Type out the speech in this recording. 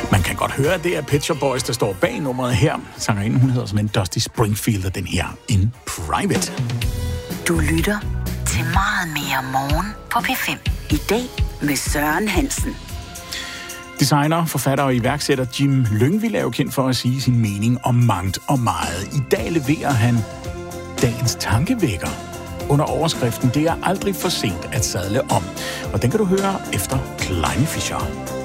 Man kan godt høre, at det er Pet Shop Boys, der står bag nummeret her. Sangerinden, hun hedder som en Dusty Springfield, og den her In Private. Du lytter til Meget Mere Morgen på P5. I dag med Søren Hansen. Designer, forfatter og iværksætter Jim Lyngvild er jo kendt for at sige sin mening om mangt og meget. I dag leverer han dagens tankevækker under overskriften "Det er aldrig for sent at sadle om". Og den kan du høre efter Kleine Fischer.